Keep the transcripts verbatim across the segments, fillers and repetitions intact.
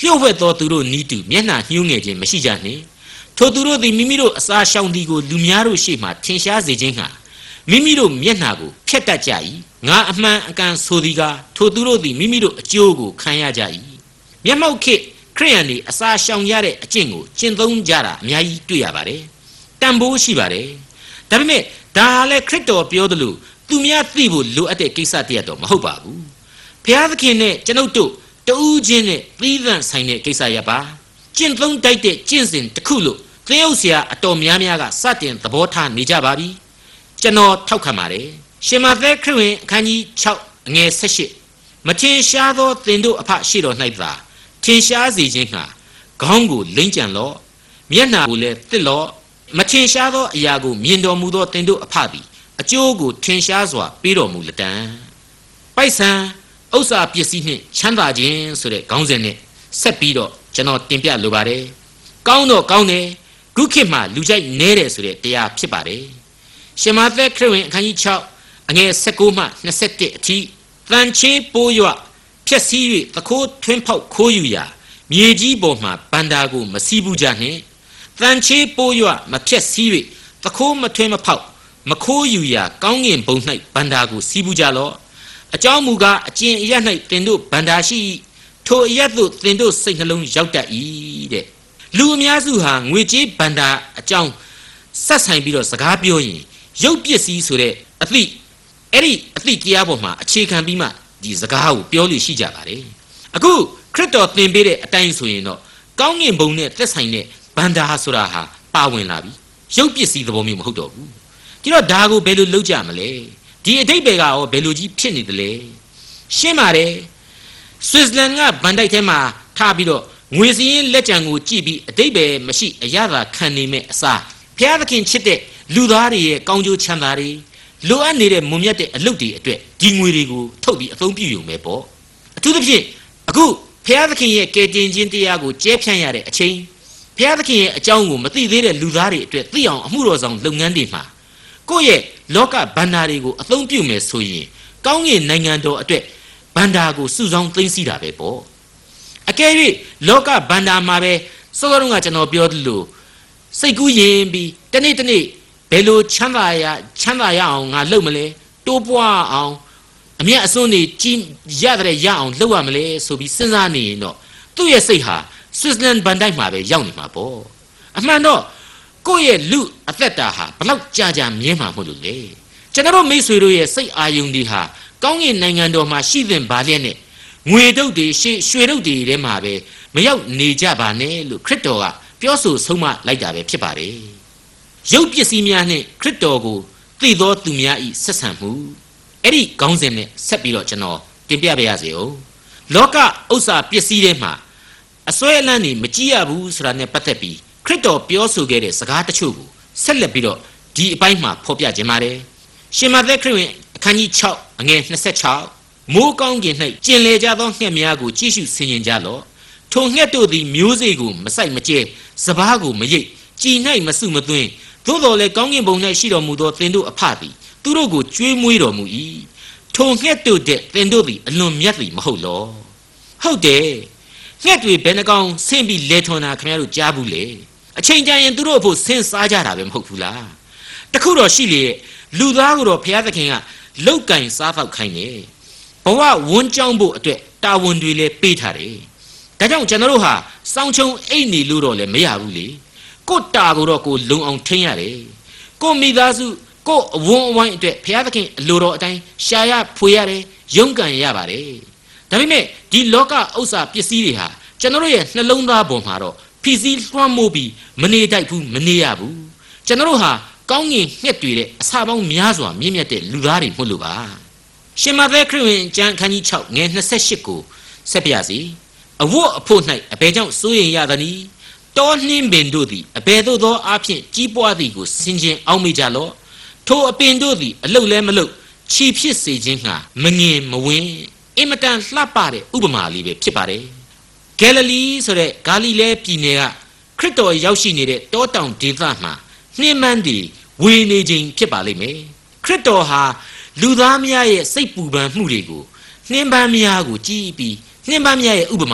လျှို့ဝှက်သောသူတို့နီးတူမျက်နှာညှိုးငယ်ခြင်းမရှိကြနှင့်ထိုသူတို့သည်မိမိတို့အစာရှောင်သည်ကိုလူများတို့ရှေ့မှထင်ရှားစေခြင်းဟာမိမိတို့မျက်နှာကိုဖျက်တတ်ကြ၏ငါအမှန်အကန်ဆိုသည်ကထိုသူတို့သည်မိမိတို့အကျိုးကိုခံရကြ၏မျက်မှောက်ခေတ်ခရိယန်တွေအစာရှောင်ရတဲ့အကျင့်ကိုကျင့်သုံးကြတာအများကြီးတွေ့ရပါတယ်တန်ဖိုးရှိပါတယ်ဒါပေမဲ့ဒါဟာလည်းခရစ်တော်ပြောသလိုသူများသိဖို့လိုအပ်တဲ့ကိစ္စတည်းတော့မဟုတ်ပါဘူးဘုရားသခင်နဲ့ကျွန်ုပ်တို့တူးချင်းနဲ့သီးသန့်ဆိုင်တဲ့ကိစ္စရပါကျင့်သုံးတိုက်တဲ့ကျင့်စဉ်တစ်ခုလို့သင်ဥစရာအတော်များများကစတင်သဘောထားနေကြပါပြီကျွန်တော်ထောက်ခံပါတယ်ရှင်မသက်ခရစ်ဝင်အခန်းကြီး၆အငယ်၁၈မထင်ရှားသောသင်တို့အဖရှိတော်၌သာထင်ရှားစေခြင်းဟာခေါင်းကိုလိမ့်ကြံလော့မျက်နှာကိုလည်းတစ်လော့မထင်ရှားသောအရာကိုမြင်တော်မူသောသင်တို့အဖသည်အကျိုးကိုထင်ရှားစွာပေးတော်မူလက်တံပိုက်ဆံဥစ္စာပစ္စည်းနှင့်ချမ်းသာခြင်းဆိုတဲ့ခေါင်းစဉ်နဲ့ဆက်ပြီးတော့ကျွန်တော်တင်ပြလိုပါတယ်ကောင်းတော့ကောင်းတယ်ခုခေတ်မှာလူကြိုက်နဲတယ်ဆိုတဲ့တရားဖြစ်ပါတယ်ရှင်မသက်ခရစ်ဝင်အခန်းကြီး၆အငယ်၁၉မှ၂၁အထိတန်ချေးပိုးရွဖြက်စီး၍သခိုးထွင်းဖောက်ခိုးယူရာမြေကြီးပေါ်မှဘန္တာကိုမစီးဘူးကြနှင့်တန်ချေးပိုးရွမဖြက်စီး၍သခိုးမထွင်းမဖောက်မခိုးယူရာကောင်းငင်ဘုံ၌ဘန္တာကိုစီးဘူးကြလော့အကြောင်းမူကားအကျင့်အရ၌တင်တို့ဘန္တာရှိထိုအရသို့တင်တို့စိတ်နှလုံးရောက်တတ်၏တဲ့လူအများစုဟာငွေကြေးဘန္တာအကြောင်းဆက်ဆိုင်ပြီးတော့စကားပြောရင်ရုပ်ပစ္စည်းဆိုတဲ့အသည့်အဲ့ဒီအသည့်တရားပေါ်မှာအခြေခံပြီးမှဒီစကားကိုပြောလို့ရှိကြပါတယ်အခုခရစ်တော်သင်ပေးတဲ့အတိုင်းဆိုရင်တော့ကောင်းငင်ဘုံနဲ့သက်ဆိုင်တဲ့ဘန္တာဆိုတာဟာပါဝင်လာပြီရုပ်ပစ္စည်းသဘောမျိုးမဟုတ်တော့ဘူးဒီတော့ဒါကိုဘယ်လိုလုပ်ကြမလဲဒီအဓိပ္ပာယ်ကရောဘယ်လိုကြီးဖြစ်နေသလဲရှင်းပါတယ်ဆွစ်ဇာလန်ကဘန်တိုက်ထဲမှာထားပြီးတော့ငွေစည်းရင်လက်ကြံကိုကြည့်ပြီးအဓိပ္ပာယ်မရှိအရသာခံနေမဲ့အစားဘုရားသခင်ချစ်တဲ့လူသားတွေရဲ့ကောင်းကျိုးချမ်းသာတွေလိုအပ်နေတဲ့မွန်မြတ်တဲ့အလုပ်တွေအတွက်ဒီငွေတွေကိုထုတ်ပြီးအသုံးပြုရုံပဲပေါ့အထူးသဖြင့်အခုဘုရားသခင်ရဲ့ကယ်တင်ခြင်းတရားကိုကျဲဖြန့်ရတဲ့အချိန်ဘုရားသခင်ရဲ့အကြောင်းကိုမသိသေးတဲ့လူသားတွေအတွက်သိအောင်အမှုတော်ဆောင်လုပ်ငန်းတွေမှာကိုယ့်ရဲ့လောကဘန္တာတွေကိုအသုံးပြုမယ်ဆိုရင်ကောင်းကင်နိုင်ငံတော်အတွက်ဘန္တာကိုစုဆောင်းသိမ်းဆည်းတာပဲပေါ့အကယ်၍လောကဘန္တာမှာပဲစောစောကကျွန်တော်ပြောသလိုစိတ်ကူးရင်ပြီးတနေ့တနေ့ဘယ်လိုချမ်းသာရချမ်းသာရအောင်ငါလုပ်မလဲတိုးပွားအောင်အမျက်အစွန်းတွေကြီးရတဲ့ရအောင်လုပ်ရမလဲဆိုပြီးစဉ်းစားနေရင်တော့သူ့ရဲ့စိတ်ဟာဆွစ်ဇာလန်ဘန်တိုက်မှာပဲရောက်နေမှာပေါ့အမှန်တော့ကိုယ့်ရဲ့လူအသက်တာဟာဘလောက်ကြာကြာမြဲမှာမဟုတ်လို့လေကျွန်တော်မိတ်ဆွေတို့ရဲ့စိတ်အာယုန်တွေဟာကောင်းကင်နိုင်ငံတော်မှာရှိသင့်ပါလျက်နဲ့ငွေတုပ်တွေရှေ့ရွှေတုပ်တွေထဲမှာပဲမရောက်နေကြပါနဲ့လို့ခရစ်တော်ကပြောဆိုဆုံးမလိုက်တာပဲဖြစ်ပါတယ်ရုပ်ပစ္စည်းများနဲ့ခရစ်တော်ကိုသိသောသူများဤဆက်ဆံမှုအဲ့ဒီခေါင်းစဉ်နဲ့ဆက်ပြီးတော့ကျွန်တော်တင်ပြပါရစေဦးလောကဥစ္စာပစ္စည်းတွေမှာအစွဲအလန်းနေမကြည့်ရဘူးဆိုတာနဲ့ပတ်သက်ပြီးခရစ်တော်ပြောဆိုခဲ့တဲ့စကားတချို့ကိုဆက်လက်ပြီးတော့ဒီအပိုင်းမှာဖော်ပြခြင်းပါတယ်ရှင်မသက်ခရစ်ဝင်အခန်းကြီး၆အငယ်၂၆မိုးကောင်းကင်၌ကျင်လေကြသောငှက်များကိုကြည့်ရှုဆင်ခြင်ကြလော့ထိုငှက်တို့သည်မျိုးစေ့ကိုမစိုက်မကျဲစပါးကိုမရိတ်ကြည်၌မစုမသွင်းသို့တော်လည်းကောင်းကင်ဘုံ၌ရှိတော်မူသောသင်တို့အဖသည်သူတို့ကိုကျွေးမွေးတော်မူ၏ထိုငှက်တို့တဲ့သင်တို့သည်အလွန်မြတ်သည်မဟုတ်လောဟုတ်တယ်ငှက်တွေဘယ်နှကောင်ဆင်းပြီးလဲထွန်တာခင်ဗျားတို့ကြားဘူးလေအချိန်ကြရင်သူတို့အဖို့ဆင်းစားကြတာပဲမဟုတ်ဘူးလားတခုတော့ရှိလေလူသားကိုတော့ဘုရားသခင်ကလောက်ကင်စားဖောက်ခိုင်းတယ်ဘဝဝန်းကြောင်းဖို့အတွက်တာဝန်တွေလည်းပေးထားတယ်ဒါကြောင့်ကျွန်တော်တို့ဟာစောင်းချုံအိတ်နေလို့တော့လည်းမရဘူးလေကို့တာကိုတော့ကိုလုံအောင်ထိန်းရတယ်ကို့မိသားစုကို့အဝန်းအဝိုင်းအတွက်ဘုရားသခင်အလိုတော်အတိုင်းရှာရဖွေရတယ်ရုန်းကန်ရပါတယ်ဒါပေမဲ့ဒီလောကဥစ္စာပစ္စည်းတွေဟာကျွန်တော်တို့ရဲ့နှလုံးသားပေါ်မှာတော့ဖီစီလွှမ်းမိုးပြီးမနေတတ်ဘူးမနေရဘူးကျွန်တော်တို့ဟာကောင်းငင်ငှက်တွေတဲ့အစာပေါင်းများစွာမြင့်မြတ်တဲ့လူသားတွေမို့လို့ပါရှင်မသက်ခရစ်ဝင်ကျမ်းခန်းကြီး၆ငယ်၂၈ကိုဆက်ပြစီအဝတ်အဖို့၌အဘယ်ကြောင့်စိုးရင်ရသနည်းတောနှင်းပင်တို့သည်အဘယ်သို့သောအဖြစ်ကြီးပွားသည်ကိုဆင်ခြင်အောင်မိကြလော့ထိုအပင်တို့သည်အလုတ်လဲမလုတ်ချီဖြစ်စေခြင်းငှာမငင်မဝင်းအင်မတန်လှပတဲ့ဥပမာလေးပဲဖြစ်ပါတယ်ဂယ်လလီဆိုတဲ့ဂါလိလဲပြည်နယ်ကခရစ်တော်ရောက်ရှိနေတဲ့တောတောင်ဒေသမှာနှင်းမန်းတွေဝေနေခြင်းဖြစ်ပါလိမ့်မယ်ခရစ်တော်ဟာလူသားများရဲ့စိတ်ပူပန်မှုတွေကိုနှင်းပန်းများကိုကြည်ပြီးနှင်းပန်းများရဲ့ဥပမာနဲ့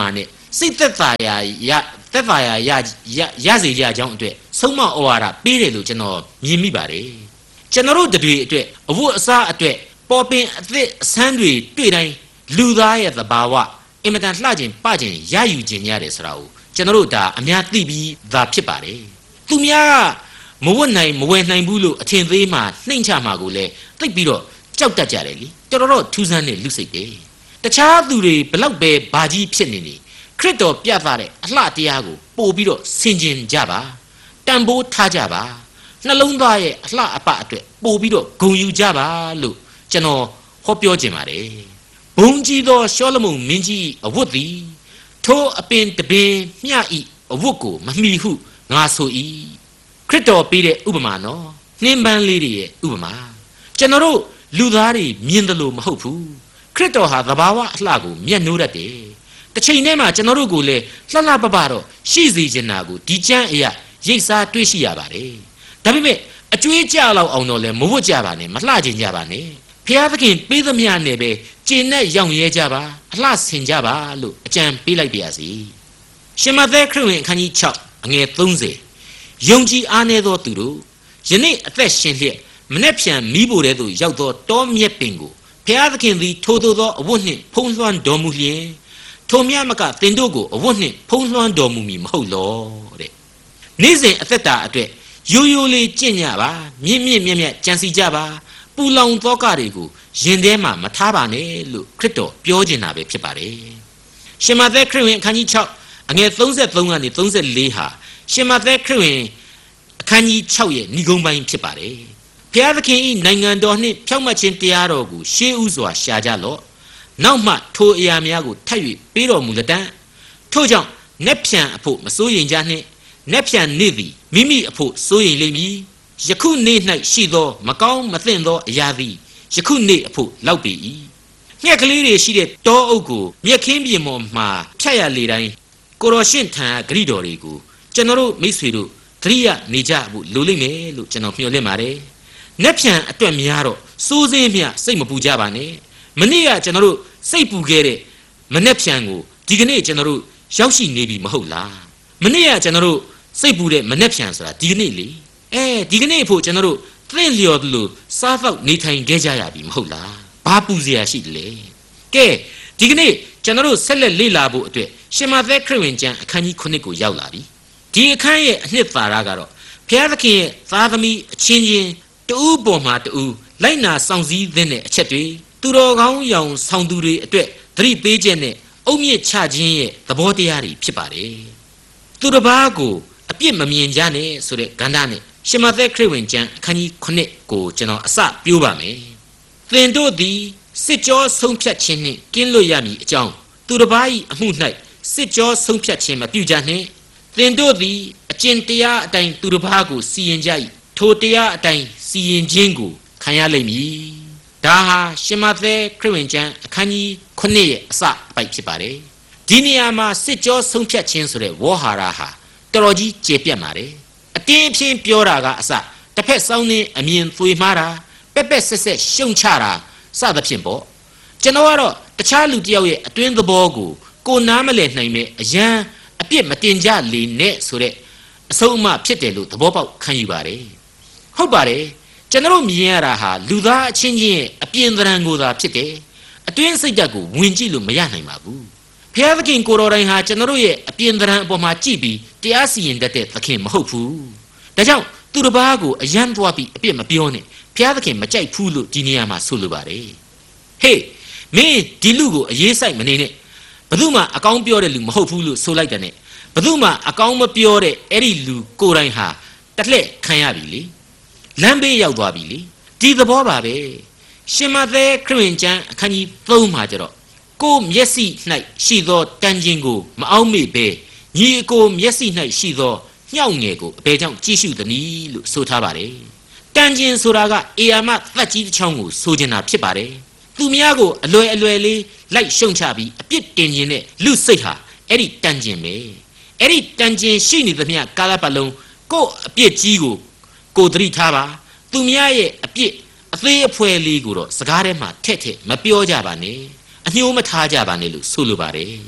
စိတ်သက်သာရာရသက်သာရာရရစေကြကြောင်းအတွက်ဆုံးမဩဝါဒပေးတယ်လို့ကျွန်တော်မြင်မိပါတယ်ကျွန်တော်တို့တွေအတွက်အဝတ်အစားအတွက်ပေါ်ပင်အသစ်အဆန်းတွေတွေ့တိုင်းလူသားရဲ့သဘာဝအင်မတန်လှခြင်းပခြင်းရယူခြင်းရတယ်ဆိုတာကိုကျွန်တော်တို့ဒါအများသိပြီးသာဖြစ်ပါတယ်သူများကမဝတ်နိုင်မဝယ်နိုင်ဘူးလို့အထင်သေးမှနှိမ့်ချမှာကိုလည်းသိပြီးတော့ကြောက်တတ်ကြတယ်လीတော်တော်ထူးဆန်းတဲ့လူစိတ်တယ်တခြားသူတွေဘလောက်ပဲဘာကြီးဖြစ်နေနေခရစ်တော်ပြသတဲ့အလှတရားကိုပို့ပြီးတော့ဆင်ခြင်ကြပါတန်ဖိုးထားကြပါနှလုံးသားရဲ့အလှအပအတွက်ပို့ပြီးတော့ဂုဏ်ယူကြပါလို့ကျွန်တော်ဟောပြောခြင်းပါတယ်ဘုံကြီးသောရှောလမုန်မင်းကြီးအဝတ်သည်ထိုအပင်တပင်မျှဤအဝတ်ကိုမမီဟုငါဆို၏ခရစ်တော်ပေးတဲ့ဥပမာနော်နှင်းပန်းလေးတွေရဲ့ဥပမာကျွန်တော်တို့လူသားတွေမြင်တယ်လို့မဟုတ်ဘူးခရစ်တော်ဟာသဘာဝအလှကိုမျက်နှိုးတတ်တယ်တစ်ချိန်တည်းမှာကျွန်တော်တို့ကိုလည်းလှလှပပတော့ရှိစေချင်တာကိုဒီကျမ်းအရာရိတ်စားတွေ့ရှိရပါတယ်ဒါပေမဲ့အကျွေးကြလောက်အောင်တော့လည်းမဝတ်ကြပါနဲ့မလှကျင်ကြပါနဲ့ဖျားသခင်ပေးသမျှနဲ့ပဲကျင့်နဲ့ရောင်ရဲကြပါအလှဆင်ကြပါလို့အကြံပေးလိုက်ပါရစေရှင်မသက်ခရစ်ဝင်အခန်းကြီး၆အငယ်၃၀ယုံကြည်အားနည်းသောသူတို့ယနေ့အသက်ရှင်လျက်မနှက်ဖြန်မိဖို့တဲ့သို့ရောက်သောတောမြက်ပင်ကိုဖျားသခင်သည်ထိုသို့သောအဝတ်နှင့်ဖုံးလွှမ်းတော်မူလျင်ထိုမြတ်မကသင်တို့ကိုအဝတ်နှင့်ဖုံးလွှမ်းတော်မူမည်မဟုတ်လောတဲ့နေ့စဉ်အသက်တာအတွက်ရိုးရိုးလေးကျင့်ကြပါမြင့်မြင့်မြတ်မြတ်ကြံစီကြပါပူလောင်သောကတွေကိုရင်ထဲမှာမထားပါနဲ့လို့ခရစ်တော်ပြောချင်တာပဲဖြစ်ပါတယ်ရှင်မသက်ခရစ်ဝင်အခန်းကြီး၆အငယ်၃၃ကနေ၃၄ဟာရှင်မသက်ခရစ်ဝင်အခန်းကြီး၆ရဲ့ဏိဂုံးပိုင်းဖြစ်ပါတယ်ဘုရားသခင်၏နိုင်ငံတော်နှင့်ဖြောင့်မတ်ခြင်းတရားတော်ကိုရှေးဥစွာရှာကြလော့နောက်မှထိုအရာများကိုထပ်၍ပေးတော်မူလက်တံထို့ကြောင့်နက်ဖြန်အဖို့မစိုးရိမ်ကြနှင့်နက်ဖြန်နေ့သည်မိမိအဖို့စိုးရိမ်လိမ့်မည်ယခုနေ့၌ရှိသောမကောင်းမသင့်သောအရာသည်ယခုနေ့အဖို့လောက်ပေ၏ငှက်ကလေးတွေရှိတဲ့တောအုပ်ကိုမြက်ခင်းပြင်ပေါ်မှာဖြတ်ရလေတိုင်းကိုရောရှင်ထံဂရိတော်တွေကိုကျွန်တော်တို့မိတ်ဆွေတို့သတိရနေကြဖို့လိုလိမ့်မယ်လို့ကျွန်တော်မျှော်လင့်ပါတယ်နက်ဖြန်အတွက်များတော့စိုးစင်းမြစိတ်မပူကြပါနဲ့မနေ့ကကျွန်တော်တို့စိတ်ပူခဲ့တဲ့မနက်ဖြန်ကိုဒီကနေ့ကျွန်တော်တို့ရောက်ရှိနေပြီမဟုတ်လားမနေ့ကကျွန်တော်တို့စိတ်ပူတဲ့မနက်ဖြန်ဆိုတာဒီကနေ့လေအဲဒီကနေ့ဖို့ကျွန်တော်တို့သင့်လျော်လို့စားတော့နေထိုင်ခဲ့ကြရပြီမဟုတ်လားဘာပူစရာရှိတယ်လဲကဲဒီကနေ့ကျွန်တော်တို့ဆက်လက်လေ့လာဖို့အတွက်ရှင်မသက်ခရစ်ဝင်ကျမ်းအခန်းကြီး၉ကိုရောက်လာပြီဒီအခန်းရဲ့အနှစ်သာရကတော့ဘုရားသခင်ရဲ့သားသမီးအချင်းချင်းတူပေါ်မှာတူလိုက်နာဆောင်စည်းတဲ့အချက်တွေသူတော်ကောင်းရောင်ဆောင်သူတွေအတွက်သတိပေးချက်နဲ့အုတ်မြစ်ချခြင်းရဲ့သဘောတရားတွေဖြစ်ပါတယ်သူတစ်ပါးကိုအပြစ်မမြင်ကြနဲ့ဆိုတဲ့ကဏ္ဍနဲ့ရှင်မသက်ခရစ်ဝင်ကျမ်းအခန်းကြီး၉ကိုကျွန်တော်အစပြိုးပါမယ်သင်တို့သည်စစ်ကြောဆုံးဖြတ်ခြင်းနှင့်ကင်းလွတ်ရမည်အကြောင်းသူတစ်ပါး၏အမှု၌စစ်ကြောဆုံးဖြတ်ခြင်းမပြုကြနှင့်သင်တို့သည်အကျင့်တရားအတိုင်းသူတစ်ပါးကိုစီရင်ကြ၏ထိုတရားအတိုင်းစီရင်ခြင်းကိုခံရလိမ့်မည်ဒါဟာရှင်မသက်ခရစ်ဝင်ကျမ်းအခန်းကြီး၉ရဲ့အစအပိုက်ဖြစ်ပါတယ်ဒီနေရာမှာစစ်ကြောဆုံးဖြတ်ခြင်းဆိုတဲ့ဝေါ်ဟာရဟာတော်တော်ကြီးကျေပြတ်ပါတယ်အတင်းအဖျင်းပြောတာကအစတစ်ဖက်စောင်းနေအမြင်သွေမှားတာပက်ပက်ဆက်ဆက်ရှုံချတာစသဖြင့်ပေါ့ကျွန်တော်ကတော့တခြားလူတစ်ယောက်ရဲ့အတွင်းသဘောကိုကိုနားမလည်နိုင်မဲ့အရန်အပြစ်မတင်ကြလေနဲ့ဆိုတဲ့အဆုံးအမဖြစ်တယ်လို့သဘောပေါက်ခံယူပါတယ်ဟုတ်ပါတယ်ကျွန်တော်မြင်ရတာဟာလူသားအချင်းချင်းရဲ့အပြင်းသဏ္ဍာန်ကိုသာဖြစ်တယ်အတွင်းစိတ်ဓာတ်ကိုဝင်ကြည့်လို့မရနိုင်ပါဘူးဘုရားသခင်ကိုယ်တော်တိုင်ဟာကျွန်တော်ရဲ့အပြင်းသဏ္ဍာန်အပေါ်မှာကြည့်ပြီးတရားစီရင်တတ်တဲ့သခင်မဟုတ်ဘူးဒါကြောင့်သူတစ်ပါးကိုအယံသွားပြီးအပြစ်မပြောနဲ့ဘုရားသခင်မကြိုက်ဘူးလို့ဒီနေရာမှာဆိုလိုပါတယ်ဟေးမင်းဒီလူကိုအရေးဆိုင်မနေနဲ့ဘယ်သူမှအကောင်းပြောတဲ့လူမဟုတ်ဘူးလို့ဆိုလိုက်တယ်နဲ့ဘယ်သူမှအကောင်းမပြောတဲ့အဲ့ဒီလူကိုယ်တိုင်ဟာတလှည့်ခံရပြီလေလမ်းဘေးရောက်သွားပြီလေဒီသဘောပါပဲရှင်မသက်ခရစ်ဝင်ကျမ်းအခန်းကြီး၃မှာကျတော့ကိုမျက်စိ၌ရှိသောတန်ခြင်းကိုမအောင်မေ့ပဲညီအကိုမျက်စိ၌ရှိသောညှောက်ငယ်ကိုအဘယ်ကြောင့်ကြည့်ရှုသနည်းလို့ဆိုထားပါတယ်တန်ခြင်းဆိုတာကအေယာမသတ်ကြီးတစ်ချောင်းကိုဆိုချင်တာဖြစ်ပါတယ်သူများကိုအလွယ်အလွယ်လေးလိုက်ရှုံချပြီးအပြစ်တင်ခြင်းနဲ့လူစိတ်ဟာအဲ့ဒီတန်ခြင်းပဲအဲ့ဒီတန်ခြင်းရှိနေသမျှကာလပတ်လုံးကို့အပြစ်ကြီးကိုကိုသတိထားပါသူများရဲ့အပြစ်အသေးအဖွဲလေးကိုတော့စကားထဲမှာထက်ထက်မပြောကြပါနဲ့အညှိုးမထားကြပါနဲ့လို့ဆိုလိုပါတယ်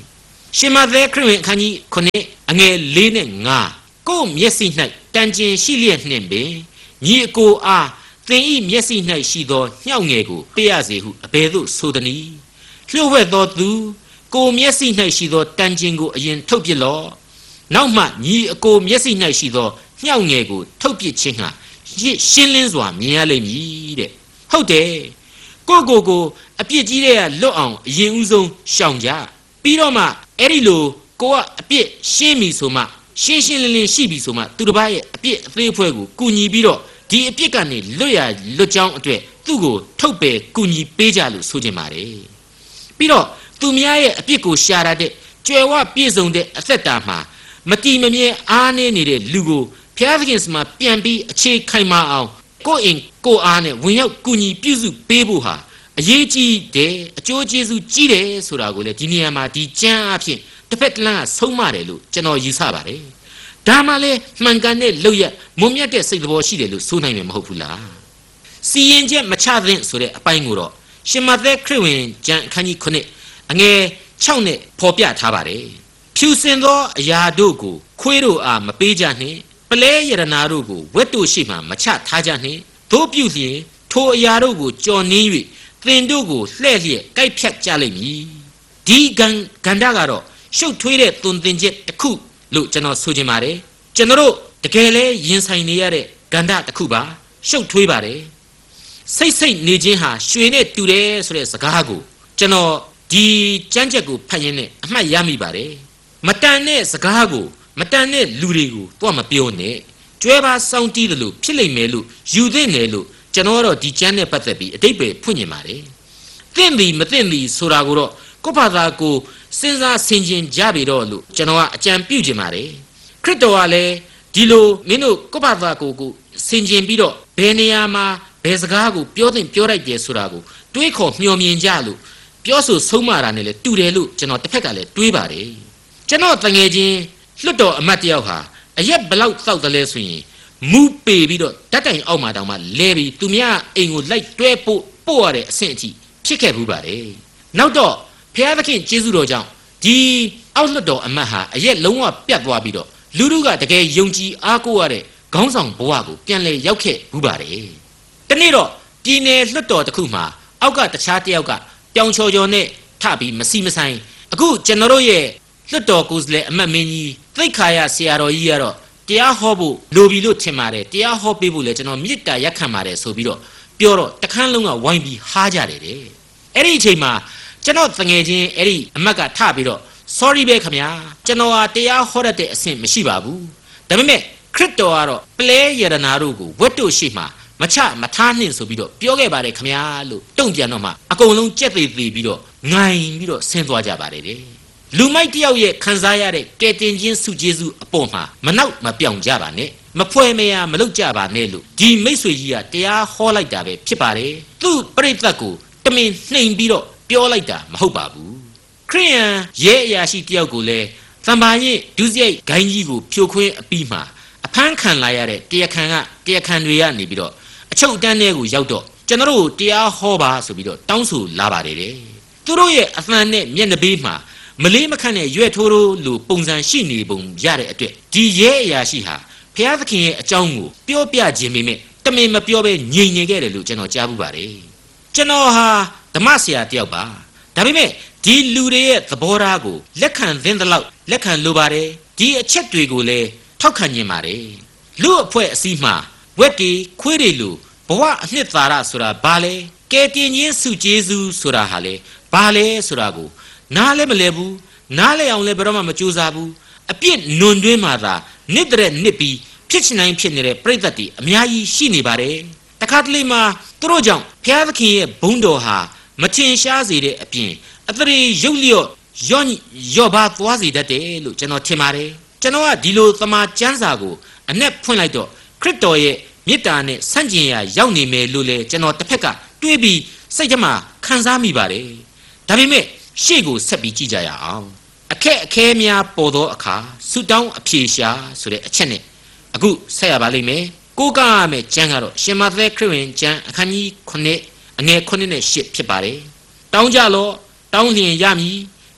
ရှင်မသက်ခရစ်ဝင်အခန်းကြီးခုနှစ်အငယ်လေးနဲ့ငါကိုမျက်စိ၌တန်ကျင်ရှိလျက်နှင့်ပင်ညီအကိုအားသင်ဤမျက်စိ၌ရှိသောညှောက်ငယ်ကိုပေးရစေဟုအဘယ်သို့ဆိုသနည်းလျှို့ဝှက်သောသူကိုမျက်စိ၌ရှိသောတန်ကျင်ကိုအရင်ထုတ်ပြလော့နောက်မှညီအကိုမျက်စိ၌ရှိသောညှောက်ငယ်ကိုထုတ်ပြခြင်းဟာရှင်းလင်းစွာမြင်ရလိမ့်မည်တဲ့ဟုတ်တယ်ကိုကိုကိုအပြစ်ကြီးတဲ့ကလွတ်အောင်အရင်ဦးဆုံးရှောင်ကြပြီးတော့မှအဲ့ဒီလိုကိုကအပြစ်ရှင်းပြီဆိုမှရှင်းရှင်းလင်းလင်းရှိပြီဆိုမှသူတစ်ပါးရဲ့အပြစ်အသေးအဖွဲကိုကူညီပြီးတော့ဒီအပြစ်ကနေလွတ်ရလွတ်ကြောင်းအတွက်သူ့ကိုထုတ်ပယ်ကူညီပေးကြလို့ဆိုချင်ပါတယ်ပြီးတော့သူများရဲ့အပြစ်ကိုရှာရတဲ့ကြွယ်ဝပြည့်စုံတဲ့အသက်တာမှာမတီမမြဲအားနေနေတဲ့လူကိုဘုရားသခင်စမှာပြန်ပြီးအခြေခိုင်မာအောင်ကိုယ့်အင်ကိုယ်အားနဲ့ဝင်ရောက်ကူညီပြုစုပေးဖို့ဟာအရေးကြီးတယ်အကျိုးကျေးဇူးကြီးတယ်ဆိုတာကိုလည်းဒီနေရာမှာဒီကျမ်းအဖြစ်တစ်ဖက်တစ်လမ်းကဆုံးမတယ်လို့ကျွန်တော်ယူဆပါတယ်ဒါမှလည်းမှန်ကန်တဲ့လောက်ရမုံမြတ်တဲ့စိတ်တော်ရှိတယ်လို့ဆိုနိုင်မှာမဟုတ်ဘူးလားစီရင်ချက်မချသင့်ဆိုတဲ့အပိုင်းကိုတော့ရှင်မသက်ခရစ်ဝင်ကျမ်းအခန်းကြီးခုနှစ်အငယ်၆နဲ့ဖော်ပြထားပါတယ်ဖြူစင်သောအရာတို့ကိုခွေးတို့အားမပေးကြနှင့်ပလဲယရနာတို့ကိုဝက်တို့ရှိမှမချထားကြနှင့်တို့ပြုလျင်ထိုအရာတို့ကိုကြော်နင်း၍သင်တို့ကိုလှဲ့လျက်ကိုက်ဖြတ်ကြလိမ့်မည်ဒီကံကန္တာကတော့ရှုပ်ထွေးတဲ့သွန်သင်ချက်တစ်ခုလို့ကျွန်တော်ဆိုချင်ပါတယ်ကျွန်တော်တို့တကယ်လဲရင်ဆိုင်နေရတဲ့ကန္တာတစ်ခုပါရှုပ်ထွေးပါတယ်စိတ်စိတ်နေခြင်းဟာရွှေနဲ့တူတယ်ဆိုတဲ့စကားကိုကျွန်တော်ဒီကြမ်းချက်ကိုဖတ်ရင်းနဲ့အမှတ်ရမိပါတယ်မတန်တဲ့စကားကိုမတန်တဲ့လူတွေကိုတော့မပြောနဲ့ကျွဲပါစောင်းတီးတယ်လို့ဖြစ်လိမ့်မယ်လို့ယူသင့်တယ်လို့ကျွန်တော်တော့ဒီကျမ်းနဲ့ပတ်သက်ပြီးအတိတ်ပဲဖွင့်ညင်ပါတယ်သင့်ပြီမသင့်ပြီဆိုတာကိုတော့ကိုယ့်ဘာသာကိုစဉ်းစားဆင်ခြင်ကြပြီတော့လို့ကျွန်တော်ကအကြံပြုချင်ပါတယ်ခရစ်တော်ကလည်းဒီလိုမင်းတို့ကိုယ့်ဘာသာကိုကိုဆင်ခြင်ပြီးတော့ဘယ်နေရာမှာဘယ်စကားကိုပြောသင့်ပြောလိုက်တယ်ဆိုတာကိုတွေးခေါ်မျှော်မြင်ကြလို့ပြောဆိုဆုံးမတာနဲ့လည်းတူတယ်လို့ကျွန်တော်တစ်ဖက်ကလည်းတွေးပါတယ်ကျွန်တော်တငယ်ချင်းလွတ်တော်အမတ်တယောက်ဟာအရက်ဘလောက်သောက်တယ်လဲဆိုရင်မူပေပြီးတော့ဓာတ်တိုင်အောက်မှာတောင်မှလဲပြီးသူများအိမ်ကိုလိုက်တွဲပို့ပို့ရတဲ့အဆင့်အထိဖြစ်ခဲ့ဘူးပါတယ်နောက်တော့ဘုရားသခင်ကျေးဇူးတော်ကြောင့်ဒီအောက်လွတ်တော်အမတ်ဟာအရက်လုံးဝပြတ်သွားပြီးတော့လူတို့ကတကယ်ယုံကြည်အားကိုးရတဲ့ခေါင်းဆောင်ဘဝကိုပြန်လဲရောက်ခဲ့ဘူးပါတယ်တနေ့တော့ပြည်နယ်လွတ်တော်တစ်ခုမှာအောက်ကတခြားတယောက်ကပြောင်ချော်ချော်နဲ့ထပြီးမစီမဆိုင်အခုကျွန်တော်တို့ရဲ့လွတ်တော်ကိုယ်စားလှယ်အမတ်မင်းကြီးသိက္ခာရဆရာတော်ကြီးကတော့တရားဟောဖို့လိုပြီလို့ထင်ပါတယ်တရားဟောပေးဖို့လဲကျွန်တော်မေတ္တာရက်ခံပါတယ်ဆိုပြီးတော့ပြောတော့တခန်းလုံးကဝိုင်းပြီးဟားကြတယ်တဲ့အဲ့ဒီအချိန်မှာကျွန်တော်တငယ်ချင်းအဲ့ဒီအမတ်ကထပြီးတော့ sorry ပဲခင်ဗျာကျွန်တော်ဟာတရားဟောရတဲ့အဆင့်မရှိပါဘူးဒါပေမဲ့ခရစ်တော်ကတော့ပလဲယရနာတို့ကိုဝတ်တို့ရှိမှမချမထားနှင့်ဆိုပြီးတော့ပြောခဲ့ပါတယ်ခင်ဗျာလို့တုံ့ပြန်တော့မှအကုန်လုံးကြက်သေးသေးပြီးတော့ငိုင်ပြီးတော့ဆင်းသွားကြပါတယ်တဲ့လူမိုက်တယောက်ရဲ့ခံစားရတဲ့ကဲတင်ချင်းစုကျေးဇူးအပေါ်မှာမနောက်မပြောင်ကြပါနဲ့မဖွဲမရမလုပ်ကြပါနဲ့လို့ဒီမိတ်ဆွေကြီးကတရားဟောလိုက်တာပဲဖြစ်ပါတယ်သူ့ပြိဿတ်ကိုတမင်နှိမ်ပြီးတော့ပြောလိုက်တာမဟုတ်ပါဘူးခရိယန်ရဲအရာရှိတယောက်ကိုလည်းသံပါရင်ဒုစရိုက်ဂိုင်းကြီးကိုဖြိုခွင်းအပြီးမှာအဖမ်းခံလာရတဲ့တရားခံကတရားခံတွေကနေပြီးတော့အချုပ်တန်းထဲကိုရောက်တော့ကျွန်တော်တို့တရားဟောပါဆိုပြီးတော့တောင်းဆိုလာပါတယ်တဲ့သူတို့ရဲ့အသံနဲ့မျက်နှာပေးမှာမလေးမခန့်နဲ့ရွက်ထိုးထိုးလိုပုံစံရှိနေပုံရတဲ့အတွက်ဒီရဲအရာရှိဟာဘုရားသခင်ရဲ့အကြောင်းကိုပြောပြခြင်းပေမဲ့တမင်မပြောဘဲငြိမ်နေခဲ့တယ်လို့ကျွန်တော်ကြားဘူးပါတယ်ကျွန်တော်ဟာဓမ္မဆရာတယောက်ပါဒါပေမဲ့ဒီလူတွေရဲ့သဘောထားကိုလက်ခံသင့်သလောက်လက်ခံလိုပါတယ်ဒီအချက်တွေကိုလည်းထောက်ခံခြင်းပါတယ်လူအဖွဲ့အစည်းမှာဝက်တီခွေးတွေလိုဘဝအနှစ်သာရဆိုတာဘာလဲကဲတင်ချင်းစုကျေးဇူးဆိုတာဟာလေဘာလဲဆိုတာကိုနားလည်းမလဲဘူးနားလဲအောင်လည်းဘယ်တော့မှမကြိုးစားဘူးအပြစ်နွန်တွင်းမှာသာနစ်တဲ့နစ်ပြီးဖြစ်ချင်တိုင်းဖြစ်နေတဲ့ပြိဿတ်တွေအများကြီးရှိနေပါတယ်တခါတလေမှာသူတို့ကြောင့်ဘုရားသခင်ရဲ့ဘုန်းတော်ဟာမထင်ရှားစေတဲ့အပြင်အသရေရုပ်လျော့ရော့ရော့ပါသွားစေတတ်တယ်လို့ကျွန်တော်ထင်ပါတယ်ကျွန်တော်ကဒီလိုသမာကျမ်းစာကိုအနက်ဖွင့်လိုက်တော့ခရစ်တော်ရဲ့မေတ္တာနဲ့ဆန့်ကျင်ရာရောက်နေမယ်လို့လေကျွန်တော်တစ်ဖက်ကတွေးပြီးစိတ်ထဲမှာခံစားမိပါတယ်ဒါပေမဲ့ရှေ့ကိုဆက်ပြီးကြည့်ကြရအောင်အခက်အခဲများပေါ်သောအခါဆူတောင်းအပြေရှာဆိုတဲ့အချက်နဲ့အခုဆက်ရပါလိမ့်မယ်ကိုးကားရမယ့်ကျမ်းကတော့ရှင်မသက်ခရစ်ဝင်ကျမ်းအခန်းကြီးခုနှစ်အငယ်ခုနှစ်နဲ့ရှစ်ဖြစ်ပါတယ်တောင်းကြလော့တောင်းလျင်ရမည်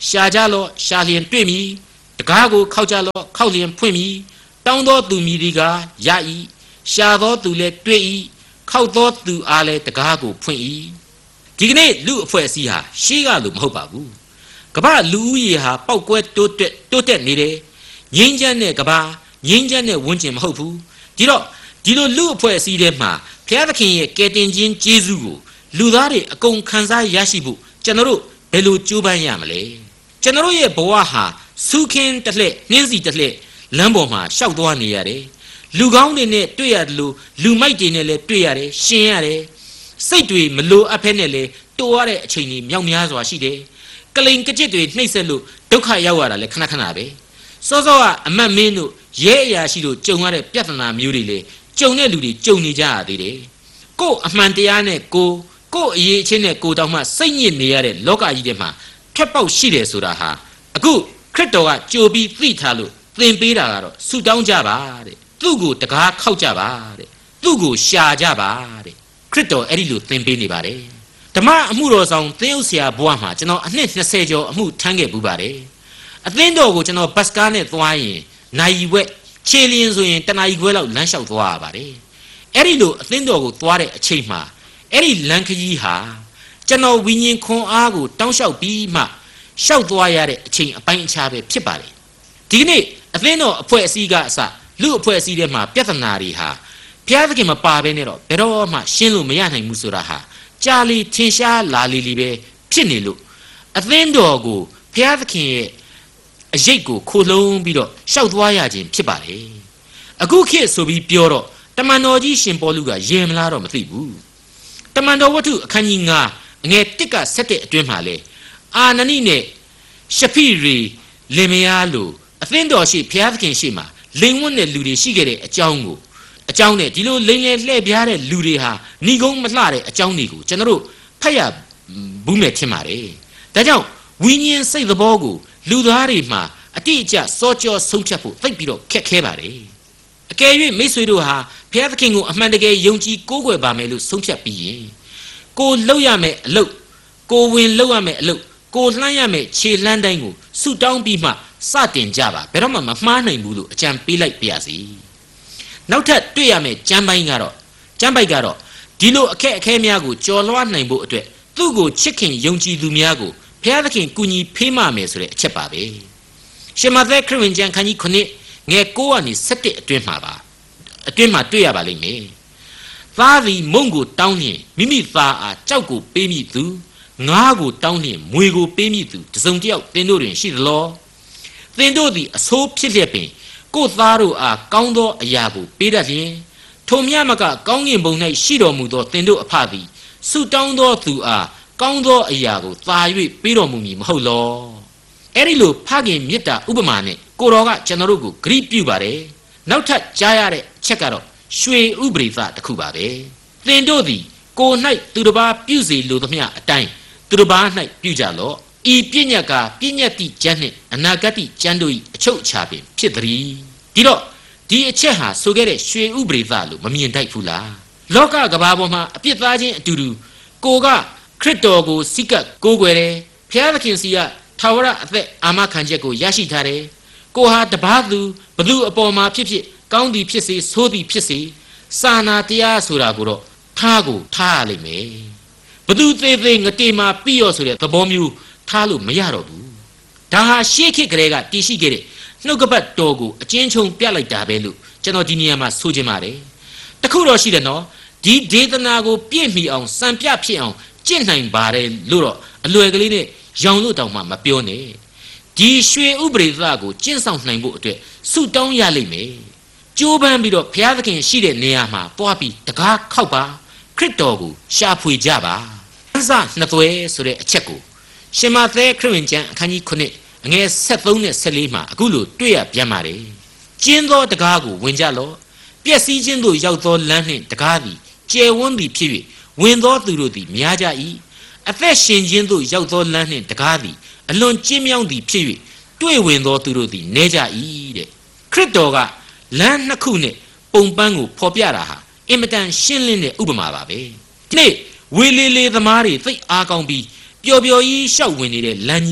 ရှာကြလောရှာလျင်တွေ့မည်တကားကိုခောက်ကြလောခောက်လျင်ဖွင့်မည်တောင်းသောသူမည်ဒီကရ၏ရှာသောသူလည်းတွေ့၏ခောက်သောသူအားလည်းတကားကိုဖွင့်၏ဒီကနေ့လူအဖွဲ့အစည်းဟာရှေးကလို့မဟုတ်ပါဘူးကမ္ဘာလူဦးရေဟာပောက်ကွဲတိုးတက်တိုးတက်နေတယ်ငြိမ်းချမ်းတဲ့ကမ္ဘာငြိမ်းချမ်းတဲ့ဝန်းကျင်မဟုတ်ဘူးဒီတော့ဒီလိုလူအဖွဲ့အစည်းတွေမှာဘုရားသခင်ရဲ့ကယ်တင်ခြင်းကျေးဇူးကိုလူသားတွေအကုန်ခံစားရရှိဖို့ကျွန်တော်တို့ဘယ်လိုကြိုးပမ်းရမလဲကျွန်တော်ရဲ့ဘဝဟာစုခင်းတစ်လှည့်နှင်းစီတစ်လှည့်လမ်းပေါ်မှာရှောက်သွားနေရတယ်လူကောင်းတွေနဲ့တွေ့ရတယ်လို့လူမိုက်တွေနဲ့လည်းတွေ့ရတယ်ရှင်ရတယ်စိတ်တွေမလိုအပ်ဖဲနဲ့လည်းတိုးရတဲ့အချိန်ကြီးမြောက်များစွာရှိတယ်ကလိန်ကကြစ်တွေနှိမ့်ဆက်လို့ဒုက္ခရောက်ရတာလည်းခဏခဏပဲစောစောကအမတ်မင်းတို့ရဲအရာရှိတို့ကြုံရတဲ့ပြဿနာမျိုးတွေလေကြုံတဲ့လူတွေကြုံနေကြရသေးတယ်ကို့အမှန်တရားနဲ့ကိုကို့အရေးချင်းနဲ့ကိုတောင်မှစိတ်ညစ်နေရတဲ့လောကကြီးထဲမှာထွက်ပေါက်ရှိတယ်ဆိုတာဟာအခုခရစ်တော်ကကြိုပြီးသိထားလို့သင်ပေးတာကတော့ဆုတောင်းကြပါတဲ့သူ့ကိုတကားခောက်ကြပါတဲ့သူ့ကိုရှာကြပါတဲ့ခရစ်တော်အဲ့ဒီလိုသင်ပေးနေပါတယ်ဓမ္မအမှုတော်ဆောင်သင်းဥဆရာဘဝမှာကျွန်တော်အနှစ်၂၀ကျော်အမှုထမ်းခဲ့ပူပါတယ်အသင်းတော်ကိုကျွန်တော်ဘတ်စကားနဲ့သွားရင်နိုင်ဝက်ခြေလျင်ဆိုရင်တနာရီခွဲလောက်လမ်းလျှောက်သွားရပါတယ်အဲ့ဒီလိုအသင်းတော်ကိုသွားတဲ့အချိန်မှာအဲ့ဒီလမ်းခရီးဟာကျွန်တော်ဝိညာဉ်ခွန်အားကိုတောင်းလျှောက်ပြီးမှရှောက်သွားရတဲ့အချိန်အပိုင်းအခြားပဲဖြစ်ပါတယ်ဒီကနေ့အသင်းတော်အဖွဲ့အစည်းကအစလူအဖွဲ့အစည်းတွေမှာပြဿနာတွေဟာဘုရားသခင်မပါဘဲနဲ့တော့ဘယ်တော့မှရှင်းလို့မရနိုင်ဘူးဆိုတာဟာကြာလီထင်ရှားလာလီလီပဲဖြစ်နေလို့အသင်းတော်ကိုဘုရားသခင်ရဲ့အရေးကိုခိုလုံးပြီးတော့ရှောက်သွားရခြင်းဖြစ်ပါတယ်အခုခေတ်ဆိုပြီးပြောတော့တမန်တော်ကြီးရှင်ပေါလုကယင်မလားတော့မသိဘူးတမန်တော်ဝတ္ထုအခန်းကြီး၅အငယ်၁က၁၁အတွင်းမှာလေအာနနိနဲ့ရှဖိရီလင်မယားလိုအသင်းတော်ရှိဘုရားသခင်ရှိမှာလိန်ဝတ်တဲ့လူတွေရှိခဲ့တဲ့အကြောင်းကိုအကြောင်းနဲ့ဒီလိုလိန်လေလှည့်ပြားတဲ့လူတွေဟာဏီကုန်းမလှတဲ့အကြောင်းတွေကိုကျွန်တော်တို့ဖတ်ရဘူးမဲ့ထင်ပါတယ်ဒါကြောင့်ဝိညာဉ်စိတ်သဘောကိုလူသားတွေမှာအတိအကျစောကြောဆုံးဖြတ်ဖို့သိပ်ပြီးတော့ခက်ခဲပါတယ်အကယ်၍မိတ်ဆွေတို့ဟာဘုရားသခင်ကိုအမှန်တကယ်ယုံကြည်ကိုးကွယ်ပါမယ်လို့ဆုံးဖြတ်ပြီးရင်ကိုလုပ်ရမယ်အလုပ်ကိုဝင်လုပ်ရမယ်အလုပ်ကိုလှမ်းရမယ်ခြေလှမ်းတိုင်းကိုဆုတောင်းပြီးမှစတင်ကြပါဘယ်တော့မှမမှားနိုင်ဘူးလို့အကြံပေးလိုက်ပါရစေနောက်ထပ်တွေ့ရမယ်ကျမ်းပိုင်းကတော့ကျမ်းပိုက်ကတော့ဒီလိုအခက်အခဲများကိုကြော်လွှားနိုင်ဖို့အတွက်သူ့ကိုချစ်ခင်ယုံကြည်သူများကိုဘုရားသခင်ကူညီဖေးမမယ်ဆိုတဲ့အချက်ပါပဲရှင်မသက်ခရစ်ဝင်ကျမ်းခန်းကြီးခုနှစ်ငယ်၉ကနေ၁၁အတွင်းမှာပါအတွင်းမှာတွေ့ရပါလိမ့်မယ်သားသည်မုံကိုတောင်းလျင်မိမိသားအားကြောက်ကိုပေးမိသူငါးကိုတောင်းလျင်မွေကိုပေးမိသူတစုံတစ်ယောက်သင်တို့တွင်ရှိသလောသင်တို့သည်အဆိုးဖြစ်လျက်ပင်ကိုယ်သားတို့အားကောင်းသောအရာကိုပေးတတ်လျင်ထိုမြတ်မကကောင်းကင်ဘုံ၌ရှိတော်မူသောသင်တို့အဖသည်ဆုတောင်းသောသူအားကောင်းသောအရာကိုသာ၍ပေးတော်မူမည်မဟုတ်လောအဲ့ဒီလိုဖခင်မေတ္တာဥပမာနဲ့ကိုတော်ကကျွန်တော်တို့ကိုဂရုပြုပါတယ်နောက်ထပ်ကြားရတဲ့ချက်ကတော့ရွှေဥပရိသတစ်ခုပါပဲသင်တို့သည်ကို၌သူတစ်ပါးပြုစေလိုသမျှအတိုင်းသူတစ်ပါး၌ပြုကြလော့ဤပညတ်ကပညတ်တိကျမ်းနှင့်အနာဂတ်ကျမ်းတို့၏အချုပ်အခြာပင်ဖြစ်သည်ဒီတော့ဒီအချက်ဟာဆိုခဲ့တဲ့ရွှေဥပရိသလို့မမြင်တတ်ဘူးလားလောကကဘာပေါ်မှာအပြစ်သားချင်းအတူတူကိုကခရစ်တော်ကိုစိကပ်ကိုးကွယ်တယ်ဘုရားသခင်စီကထာဝရအသက်အာမခံချက်ကိုရရှိထားတယ်ကိုဟာတပါးသူဘသူအပေါ်မှာဖြစ်ဖြစ်ကောင်းသည်ဖြစ်စေဆိုးသည်ဖြစ်စေစာနာတရားဆိုတာကိုတော့ထားကိုထားရလိမ့်မယ်ဘသူသေးသေးငတေမှာပြီးရောဆိုတဲ့သဘောမျိုးထားလို့မရတော့ဘူးဒါဟာရှေးခေတ်ကလေးကတည်ရှိခဲ့တဲ့နှုတ်ကပတ်တော်ကိုအကျဉ်းချုံပြလိုက်တာပဲလို့ကျွန်တော်ဒီနေရာမှာဆိုချင်ပါတယ်တခုတော့ရှိတယ်နော်ဒီဒေသနာကိုပြည့်မီအောင်စံပြဖြစ်အောင်ကျင့်နိုင်ပါတယ်လို့တော့အလွယ်ကလေးနဲ့ရောင်လို့တောင်မှမပြောနဲ့ဒီရွှေဥပရိသကိုကျင့်ဆောင်နိုင်ဖို့အတွက်ဆုတောင်းရလိမ့်မယ်ကြိုးပမ်းပြီးတော့ဘုရားသခင်ရှိတဲ့နေရာမှာပွားပြီးတကားခောက်ပါခရစ်တော်ကိုရှာဖွေကြပါအစနှစ်သွဲဆိုတဲ့အချက်ကိုရှင်မသက်ခရစ်ဝင်ကျမ်းအခန်းကြီးခုနှစ်အငယ်၁၃နဲ့၁၄မှာအခုလိုတွေ့ရပြန်ပါတယ်ကျင်းသောတကားကိုဝင်ကြလော့ပျက်စီးခြင်းသို့ရောက်သောလမ်းနှင့်တကားသည်ကျယ်ဝန်းသည်ဖြစ်၍ဝင်သောသူတို့သည်များကြ၏အသက်ရှင်ခြင်းသို့ရောက်သောလမ်းနှင့်တကားသည်အလွန်ကျဉ်းမြောင်းသည်ဖြစ်၍တွေ့ဝင်သောသူတို့သည်နဲကြ၏တဲ့ခရစ်တော်ကလမ်းနှစ်ခုနဲ့ပုံပန်းကိုဖော်ပြတာဟာအင်မတန်ရှင်းလင်းတဲ့ဥပမာပါပဲဒီနေ့ဝေလေလေသမားတွေသိအားကောင်းပြီးပျော်ပျော်ကြီးရှောက်ဝင်နေတဲ့လမ်းကြီးဟာ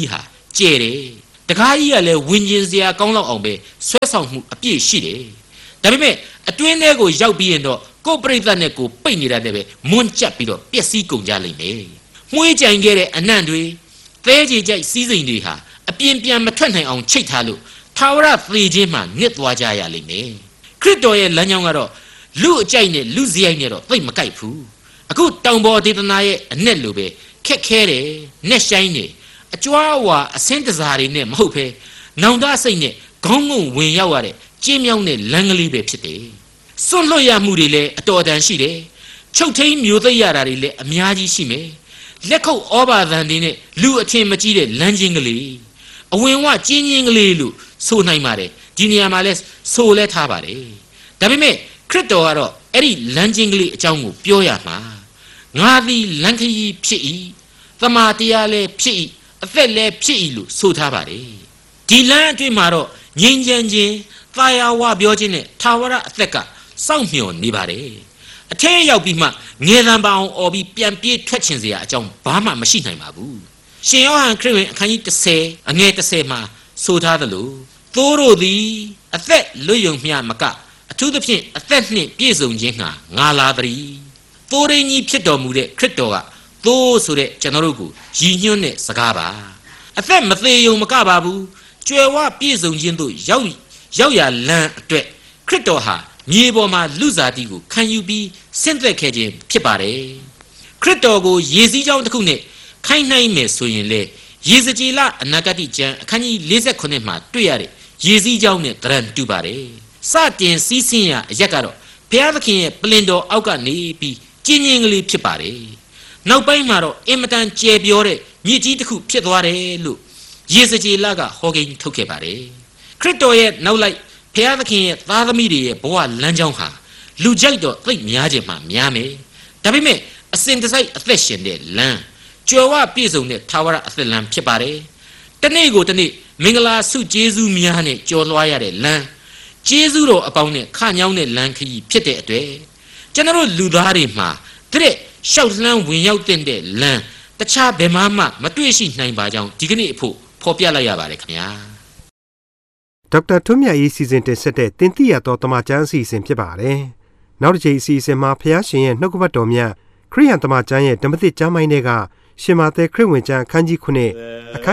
ကျဲတယ်တကားကြီးကလည်းဝิญဉ်စရာကောင်းလောက်အောင်ပဲဆွဲဆောင်မှုအပြည့်ရှိတယ်ဒါပေမဲ့အတွင်းထဲကိုရောက်ပြီးရင်တော့ကိုယ်ပြိဿနဲ့ကိုပိတ်နေတာတည်းပဲမွန်းကျပ်ပြီးတော့ပျက်စီးကုန်ကြလိမ့်မယ်မွှေးကြိုင်ခဲ့တဲ့အနံ့တွေသဲကြေကြိုက်စီးစိမ်တွေဟာအပြင်းပြန်မထွက်နိုင်အောင်ချိတ်ထားလို့ထာဝရသေခြင်းမှာညစ်သွားကြရလိမ့်မယ်ခရစ်တော်ရဲ့လမ်းကြောင်းကတော့လူအကြိုက်နဲ့လူစရိုက်နဲ့တော့သိပ်မကိုက်ဘူးအခုတောင်ပေါ်ဒေသနာရဲ့အ내လိုပဲခက်ခဲတယ်နှက်ဆိုင်နေအကြွားဝါအစင်းတစားတွေနဲ့မဟုတ်ဘဲနောင်တစိတ်နဲ့ခေါင်းငုံဝင်ရောက်ရတဲ့ကျင်းမြောင်းတဲ့လမ်းကလေးပဲဖြစ်တယ်စွန့်လွတ်ရမှုတွေလည်းအတော်တန်ရှိတယ်ချုပ်ထိန်မျိုးသိရတာတွေလည်းအများကြီးရှိမယ်လက်ခုပ်ဩဘာသံတွေနဲ့လူအထင်မကြီးတဲ့လမ်းချင်းကလေးအဝင်ဝကျင်းချင်းကလေးလို့ဆိုနိုင်ပါတယ်ဒီနေရာမှာလဲဆိုလဲထားပါတယ်ဒါပေမဲ့ခရစ်တော်ကတော့အဲ့ဒီလမ်းချင်းကလေးအကြောင်းကိုပြောရမှာငါသည်လမ်းခရီးဖြစ်၏သမာတရားလည်းဖြစ်၏အသက်လည်းဖြစ်၏လို့ဆိုထားပါတယ်ဒီလမ်းအတွင်းမှာတော့ငြိမ်းချမ်းခြင်းသာယာဝပြောခြင်းနဲ့ထာဝရအသက်ကစောင့်မျှော်နေပါတယ်အထက်ရောက်ပြီးမှငယ်တံပါအောင်អော်ပြီးပြန်ပြေးထွက်ချင်စရာအကြောင်းဘာမှမရှိနိုင်ပါဘူးရှင်ယောဟန်ခရစ်ဝင်အခန်းကြီးtenအငယ်tenမှာဆိုထားသလိုသိုးတို့သည်အသက်လွတ်ယုံမျှမကအထူးသဖြင့်အသက်နှင့်ပြည့်စုံခြင်းငှာငါလာသည်သိုးရင်းကြီးဖြစ်တော်မူတဲ့ခရစ်တော်ကသိုးဆိုတဲ့ကျွန်တော်တို့ကိုရည်ညွှန်းတဲ့စကားပါအသက်မသေးယုံမကပါဘူးကြွယ်ဝပြည့်စုံခြင်းတို့ရောက်ရောက်ရလမ်းအတွက်ခရစ်တော်ဟာမြေပေါ်မှာလူစားတီကိုခံယူပြီးဆင့်သက်ခဲ့ခြင်းဖြစ်ပါတယ်ခရစ်တော်ကိုယေစည်းကြောင်းတစ်ခုနဲ့ခိုင်းနှိုင်းမယ်ဆိုရင်လေယေဇကျေလအနာဂတိကျမ်းအခန်းကြီးforty-nineမှာတွေ့ရတဲ့ယေစည်းကြောင်းနဲ့တရံတူပါတယ်စတင်စီးဆင်းရအရက်ကတော့ဘုရားသခင်ရဲ့ပလင်တော်အောက်ကနေပြီးကျင်းချင်းကလေးဖြစ်ပါတယ်နောက်ပိုင်းမှာတော့အင်မတန်ကျယ်ပြောတဲ့မြေကြီးတစ်ခုဖြစ်သွားတယ်လို့ယေဇကျေလကဟောကိန်းထုတ်ခဲ့ပါတယ်ခရစ်တော်ရဲ့နောက်လိုက်ဘုရားသခင်ရဲ့သားသမီးတွေရဲ့ဘဝလမ်းကြောင်းဟာလူကြိုက်တော့သိပ်များခြင်းမှများမယ်ဒါပေမဲ့အစဉ်တစိုက်အသက်ရှင်တဲ့လမ်းကြွယ်ဝပြည့်စုံတဲ့ထာဝရအသက်လမ်းဖြစ်ပါတယ်တနေ့ကိုတနေ့မင်္ဂလာဆုကျေးဇူးများနဲ့ကြော်လွှားရတဲ့လမ်းကျေးဇူးတော်အပေါင်းနဲ့ခညောင်းတဲ့လမ်းခရီးဖြစ်တဲ့အတွက်ကျွန်တော်လူသားတွေမှာတဲ့ရှောက်လှမ်းဝင်ရောက်တဲ့လမ်းတခြားဘယ်မှမတွေ့ရှိနိုင်ပါကြောင်းဒီကနေ့အဖို့ဖော်ပြလိုက်ရပါတယ်ခင်ဗျာဒေါက်တာထွန်းမြတ်ရေးစီစဉ်တင်ဆက်တဲ့တင်ပြတော်တမချန်းအစီအစဉ်ဖြစ်ပါတယ်နောက်တစ်ချိန်အစီအစဉ်မှာဖျားရှင်ရဲ့နှုတ်ကပတ်တော်မြတ်ခရိယန်တမချန်းရဲ့ဓမ္မသစ်ကျမ်းပိုင်းတွေကရှင်မာသဲခရစ်ဝင်ကျမ်းအခန်းကြီးnineအခန်း